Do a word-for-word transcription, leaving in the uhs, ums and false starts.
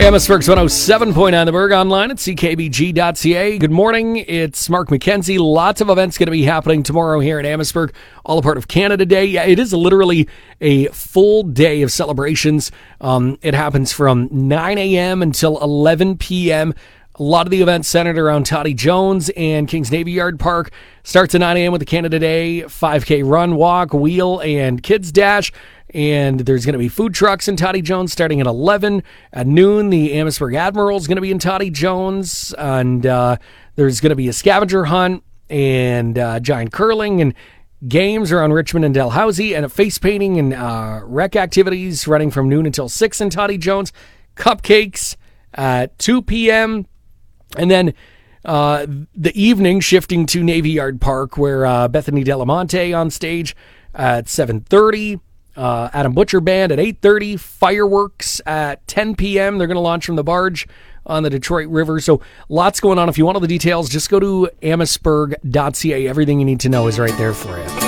Amherstburg's one oh seven point nine The Berg, online at c k b g dot c a. Good morning, it's Mark McKenzie. Lots of events going to be happening tomorrow here in Amherstburg, all a part of Canada Day. Yeah, it is literally a full day of celebrations. Um, it happens from nine a.m. until eleven p.m. A lot of the events centered around Toddy Jones and Kings Navy Yard Park. Starts at nine a.m. with the Canada Day five K run, walk, wheel, and kids dash. And there's going to be food trucks in Toddy Jones starting at eleven. At noon, the Amherstburg Admiral is going to be in Toddy Jones. And uh, there's going to be a scavenger hunt and uh, giant curling and games around Richmond and Dalhousie, and a face painting and uh, rec activities running from noon until six in Toddy Jones. Cupcakes at two p.m. And then uh, the evening shifting to Navy Yard Park, where uh, Bethany Delamonte on stage at seven thirty. Uh, Adam Butcher Band at eight thirty. Fireworks at ten p.m. They're going to launch from the barge on the Detroit River. So lots going on. If you want all the details, just go to amherstburg dot c a. Everything you need to know is right there for you.